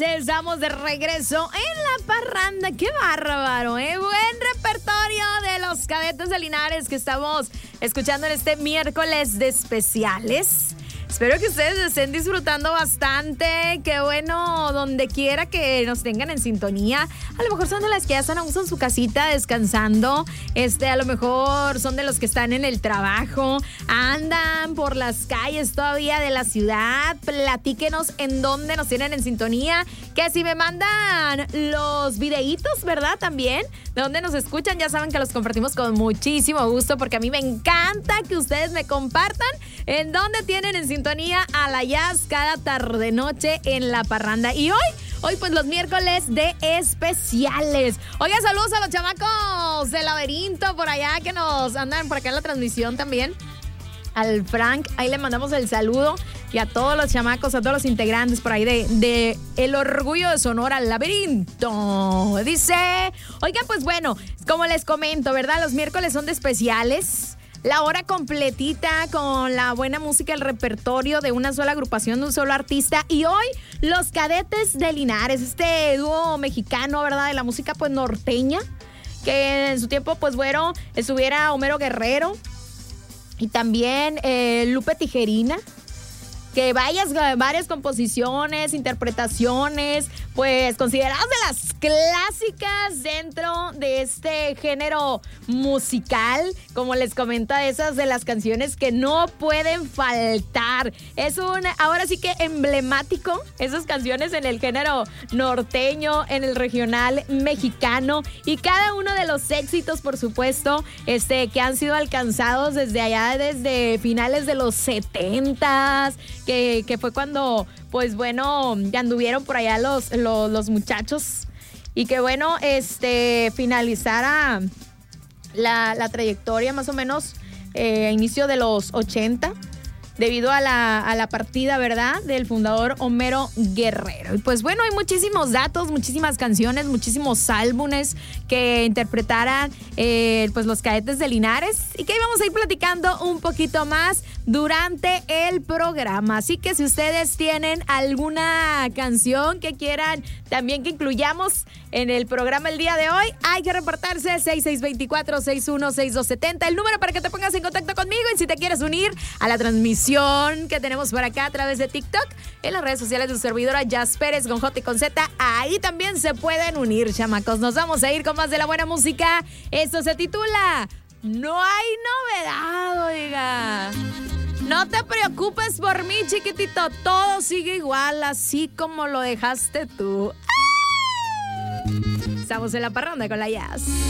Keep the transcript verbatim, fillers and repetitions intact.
Estamos de regreso en la parranda. ¡Qué bárbaro, eh! Buen repertorio de los Cadetes de Linares que estamos escuchando en este miércoles de especiales. Espero que ustedes estén disfrutando bastante. Qué bueno, donde quiera que nos tengan en sintonía. A lo mejor son de las que ya están a gusto en su casita descansando. Este, a lo mejor son de los que están en el trabajo. Andan por las calles todavía de la ciudad. Platíquenos en dónde nos tienen en sintonía. Que si me mandan los videitos, ¿verdad? También, de dónde nos escuchan, ya saben que los compartimos con muchísimo gusto. Porque a mí me encanta que ustedes me compartan en dónde tienen en sintonía a la Jazz cada tarde noche en la parranda. Y hoy, hoy pues los miércoles de especiales. Oiga, saludos a los chamacos del laberinto por allá que nos andan por acá en la transmisión también. Al Frank, ahí le mandamos el saludo. Y a todos los chamacos, a todos los integrantes por ahí de, de El Orgullo de Sonora, al laberinto. Dice, oiga, pues bueno, como les comento, ¿verdad? Los miércoles son de especiales. La hora completita con la buena música, el repertorio de una sola agrupación, de un solo artista. Y hoy, los Cadetes de Linares, este dúo mexicano, ¿verdad? De la música, pues, norteña. Que en su tiempo, pues, bueno, estuviera Homero Guerrero. Y también eh, Lupe Tijerina. Que varias, varias composiciones, interpretaciones, pues consideradas de las clásicas dentro de este género musical. Como les comento, esas de las canciones que no pueden faltar. Es un, ahora sí que emblemático, esas canciones en el género norteño, en el regional mexicano. Y cada uno de los éxitos, por supuesto, este, que han sido alcanzados desde allá, desde finales de los setentas. Que, que fue cuando, pues bueno, ya anduvieron por allá los, los, los muchachos. Y que bueno, este, finalizara la, la trayectoria más o menos eh, a inicio de los ochenta. Debido a la, a la partida, ¿verdad?, del fundador Homero Guerrero. Y pues bueno, hay muchísimos datos, muchísimas canciones, muchísimos álbumes que interpretaran eh, pues los Cadetes de Linares y que íbamos a ir platicando un poquito más durante el programa. Así que si ustedes tienen alguna canción que quieran también que incluyamos en el programa el día de hoy, hay que reportarse seis seis dos cuatro, seis uno seis dos siete cero, el número para que te pongas en contacto conmigo. Y si te quieres unir a la transmisión que tenemos por acá a través de TikTok, en las redes sociales de su servidora Jazz Pérez con J y con Z, ahí también se pueden unir, chamacos. Nos vamos a ir con más de la buena música. Esto se titula No hay novedad, oiga. No te preocupes por mí, chiquitito, todo sigue igual, así como lo dejaste tú. Estamos en la parranda con la Jazz.